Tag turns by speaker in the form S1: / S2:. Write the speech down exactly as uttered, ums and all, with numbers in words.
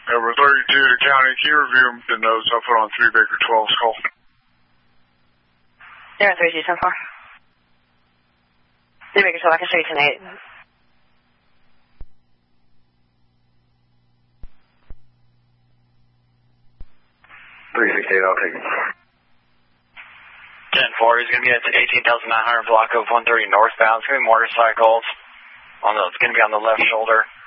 S1: Over thirty-two to county, key review the notes I put on three Baker twelve's call.
S2: Zero three two ten four. three Baker twelve, I can show you ten eight.
S3: three sixty-eight, I'll take it.
S4: ten four, he's going to be at eighteen thousand nine hundred block of one thirty northbound. It's going to be motorcycles. On the, it's going to be on the left shoulder.